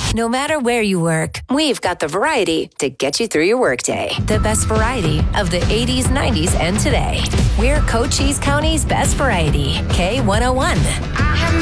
No matter where you work, we've got the variety to get you through your workday. The best variety of the 80s, 90s, and today. We're Cochise County's best variety. K101.